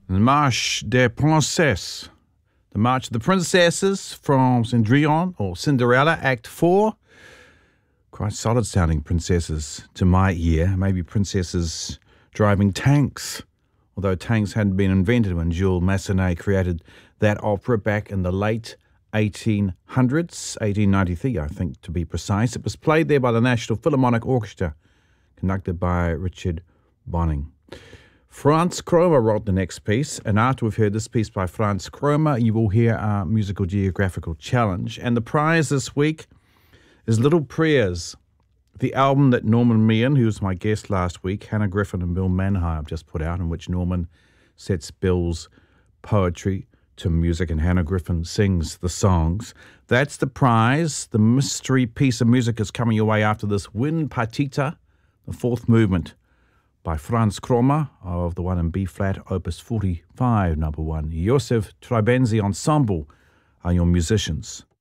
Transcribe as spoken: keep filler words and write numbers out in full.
the Marche des Princesses, the March of the Princesses from Cendrillon, or Cinderella, Act four. Quite solid sounding princesses to my ear. Maybe princesses driving tanks, although tanks hadn't been invented when Jules Massenet created that opera back in the late eighteen hundreds, eighteen ninety-three, I think, to be precise. It was played there by the National Philharmonic Orchestra, conducted by Richard Bonning. Franz Kromer wrote the next piece, and after we've heard this piece by Franz Kromer, you will hear our Musical Geographical Challenge. And the prize this week is Little Prayers, the album that Norman Meehan, who was my guest last week, Hannah Griffin and Bill Manheim just put out, in which Norman sets Bill's poetry to music and Hannah Griffin sings the songs. That's the prize. The mystery piece of music is coming your way after this. Wind Partita, the fourth movement by Franz Kromer of the one in B-flat, Opus forty-five, number one. Joseph Trabenzi Ensemble are your musicians.